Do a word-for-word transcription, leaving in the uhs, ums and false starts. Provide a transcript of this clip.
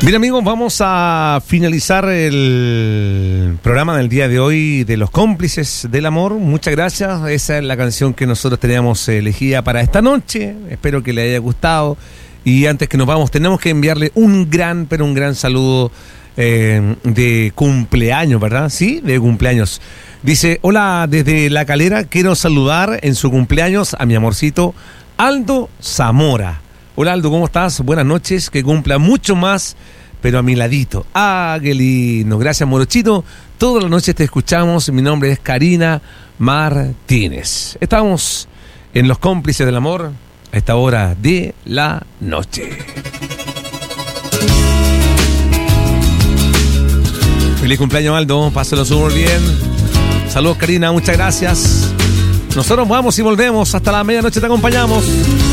Bien, amigos, vamos a finalizar el programa del día de hoy de Los Cómplices del Amor. Muchas gracias. Esa es la canción que nosotros teníamos elegida para esta noche. Espero que le haya gustado. Y antes que nos vamos, tenemos que enviarle un gran, pero un gran saludo eh, de cumpleaños, ¿verdad? Sí, de cumpleaños. Dice, hola, desde La Calera, quiero saludar en su cumpleaños a mi amorcito Aldo Zamora. Hola Aldo, ¿cómo estás? Buenas noches, que cumpla mucho más, pero a mi ladito. Ah, qué lindo. Gracias, Morochito. Todas las noches te escuchamos. Mi nombre es Karina Martínez. Estamos en Los Cómplices del Amor a esta hora de la noche. Feliz cumpleaños, Aldo. Pásalo súper bien. Saludos, Karina. Muchas gracias. Nosotros vamos y volvemos. Hasta la medianoche te acompañamos.